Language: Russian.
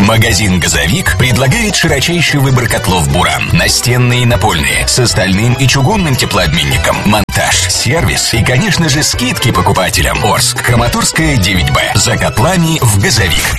Магазин «Газовик» предлагает широчайший выбор котлов «Буран». Настенные и напольные, с стальным и чугунным теплообменником, монтаж, сервис и, конечно же, скидки покупателям. Орск, Краматорская, 9Б. За котлами в «Газовик».